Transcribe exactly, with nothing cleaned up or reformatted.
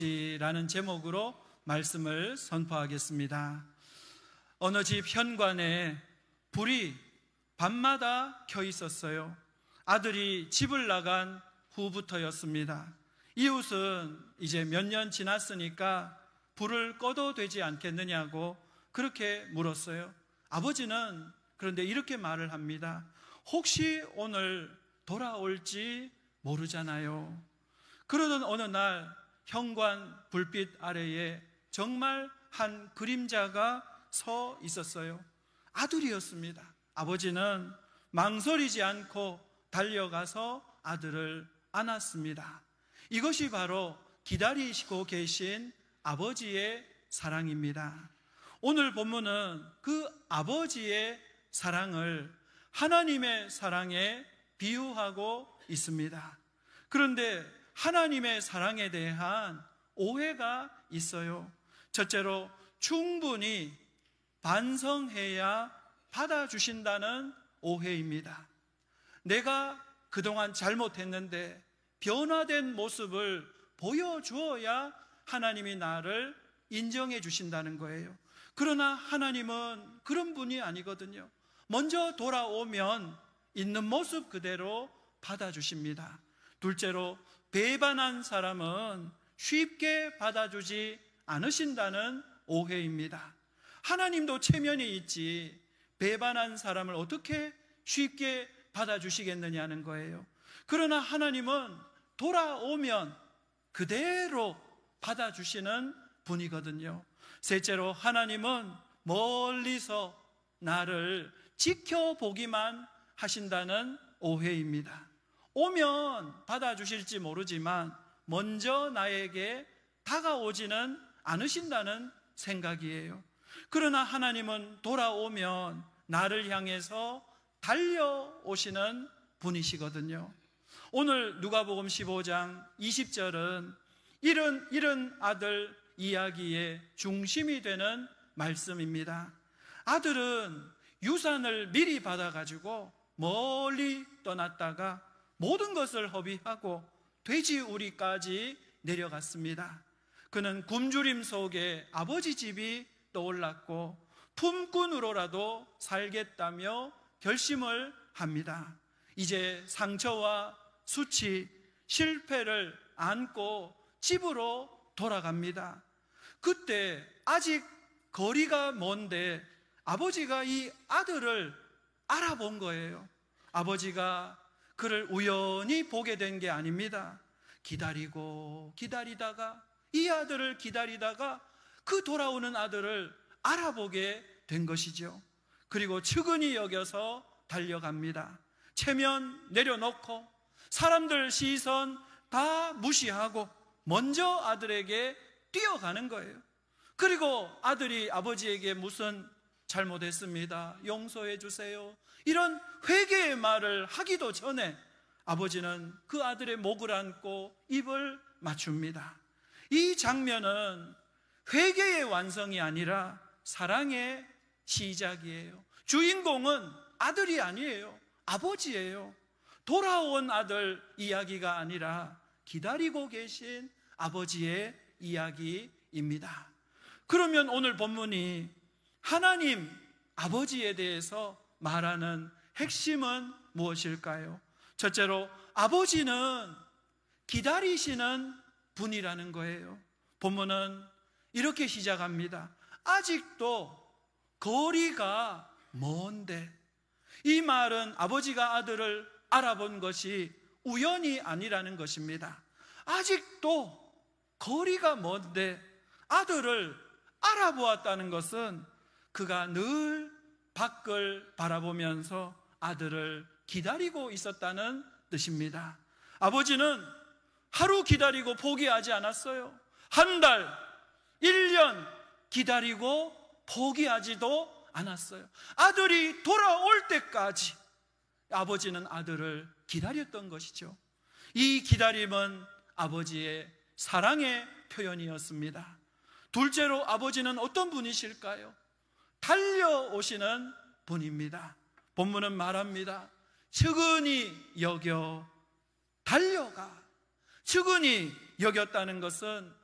라는 제목으로 말씀을 선포하겠습니다. 어느 집 현관에 불이 밤마다 켜 있었어요. 아들이 집을 나간 후부터였습니다. 이웃은 이제 몇 년 지났으니까 불을 꺼도 되지 않겠느냐고 그렇게 물었어요. 아버지는 그런데 이렇게 말을 합니다. 혹시 오늘 돌아올지 모르잖아요. 그러던 어느 날 현관 불빛 아래에 정말 한 그림자가 서 있었어요. 아들이었습니다. 아버지는 망설이지 않고 달려가서 아들을 안았습니다. 이것이 바로 기다리시고 계신 아버지의 사랑입니다. 오늘 본문은 그 아버지의 사랑을 하나님의 사랑에 비유하고 있습니다. 그런데 하나님의 사랑에 대한 오해가 있어요. 첫째로 충분히 반성해야 받아주신다는 오해입니다. 내가 그동안 잘못했는데 변화된 모습을 보여주어야 하나님이 나를 인정해 주신다는 거예요. 그러나 하나님은 그런 분이 아니거든요. 먼저 돌아오면 있는 모습 그대로 받아주십니다. 둘째로 배반한 사람은 쉽게 받아주지 않으신다는 오해입니다. 하나님도 체면이 있지 배반한 사람을 어떻게 쉽게 받아주시겠느냐는 거예요. 그러나 하나님은 돌아오면 그대로 받아주시는 분이거든요. 셋째로 하나님은 멀리서 나를 지켜보기만 하신다는 오해입니다. 오면 받아주실지 모르지만 먼저 나에게 다가오지는 않으신다는 생각이에요. 그러나 하나님은 돌아오면 나를 향해서 달려오시는 분이시거든요. 오늘 누가복음 십오 장 이십 절은 이른, 이른 아들 이야기의 중심이 되는 말씀입니다. 아들은 유산을 미리 받아가지고 멀리 떠났다가 모든 것을 허비하고 돼지우리까지 내려갔습니다. 그는 굶주림 속에 아버지 집이 떠올랐고 품꾼으로라도 살겠다며 결심을 합니다. 이제 상처와 수치, 실패를 안고 집으로 돌아갑니다. 그때 아직 거리가 먼데 아버지가 이 아들을 알아본 거예요. 아버지가 그를 우연히 보게 된 게 아닙니다. 기다리고 기다리다가 이 아들을 기다리다가 그 돌아오는 아들을 알아보게 된 것이죠. 그리고 측은히 여겨서 달려갑니다. 체면 내려놓고 사람들 시선 다 무시하고 먼저 아들에게 뛰어가는 거예요. 그리고 아들이 아버지에게 무슨 잘못했습니다, 용서해 주세요, 이런 회개의 말을 하기도 전에 아버지는 그 아들의 목을 안고 입을 맞춥니다. 이 장면은 회개의 완성이 아니라 사랑의 시작이에요. 주인공은 아들이 아니에요. 아버지예요. 돌아온 아들 이야기가 아니라 기다리고 계신 아버지의 이야기입니다. 그러면 오늘 본문이 하나님 아버지에 대해서 말하는 핵심은 무엇일까요? 첫째로 아버지는 기다리시는 분이라는 거예요. 본문은 이렇게 시작합니다. 아직도 거리가 먼데. 이 말은 아버지가 아들을 알아본 것이 우연이 아니라는 것입니다. 아직도 거리가 먼데 아들을 알아보았다는 것은 그가 늘 밖을 바라보면서 아들을 기다리고 있었다는 뜻입니다. 아버지는 하루 기다리고 포기하지 않았어요. 한 달, 일 년 기다리고 포기하지도 않았어요. 아들이 돌아올 때까지 아버지는 아들을 기다렸던 것이죠. 이 기다림은 아버지의 사랑의 표현이었습니다. 둘째로 아버지는 어떤 분이실까요? 달려오시는 분입니다. 본문은 말합니다. 측은히 여겨 달려가. 측은히 여겼다는 것은